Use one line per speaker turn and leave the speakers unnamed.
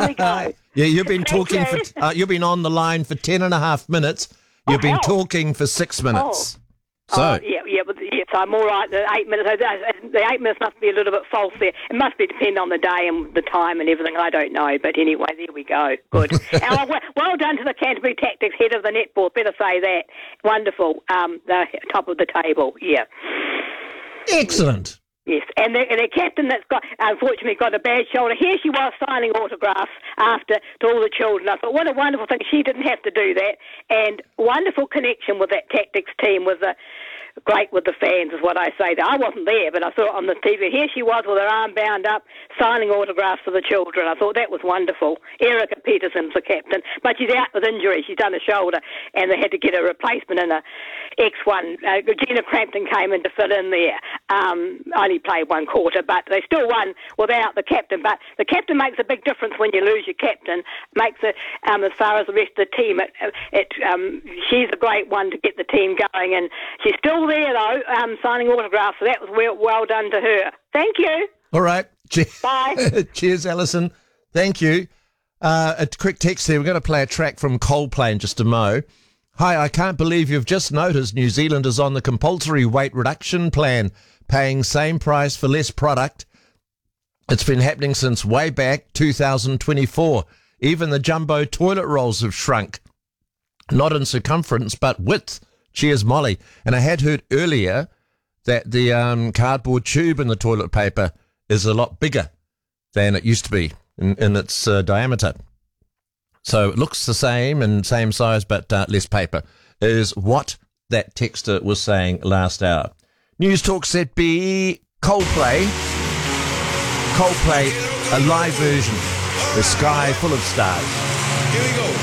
there we go.
Yeah, you've been talking
you.
you've been on the line for 10.5 minutes. You've been
hell.
talking for 6 minutes. So,
Yes, I'm all right. The 8 minutes, the 8 minutes must be a little bit false there. It must be depend on the day and the time and everything. I don't know, but anyway, there we go. Good. Well done to the Canterbury Tactics head of the netball. Better say that. Wonderful. The top of the table. Yeah.
excellent.
Yes, and the captain that's unfortunately got a bad shoulder. Here she was signing autographs to all the children. I thought, what a wonderful thing. She didn't have to do that. And wonderful connection with that tactics team with great with the fans is what I say. I wasn't there, but I saw it on the TV. Here she was with her arm bound up, signing autographs for the children. I thought that was wonderful. Erica Peterson's the captain, but she's out with injury. She's done a shoulder, and they had to get a replacement in a X1. Gina Crampton came in to fill in there. Only played one quarter, but they still won without the captain. But the captain makes a big difference when you lose your captain. Makes it as far as the rest of the team. She's a great one to get the team going, and she's still there though, signing autographs. So that was well done to her. Thank you.
All right.
Bye.
Cheers, Alison. Thank you. A quick text here. We're going to play a track from Coldplay in just a mo. Hi, I can't believe you've just noticed New Zealand is on the compulsory weight reduction plan, paying same price for less product. It's been happening since way back 2024. Even the jumbo toilet rolls have shrunk. Not in circumference, but width. Cheers, Molly. And I had heard earlier that the cardboard tube in the toilet paper is a lot bigger than it used to be in its diameter. So it looks the same and same size, but less paper, is what that texter was saying last hour. News Talk Set B, Coldplay, a live version, The Sky Full of Stars.
Here we go.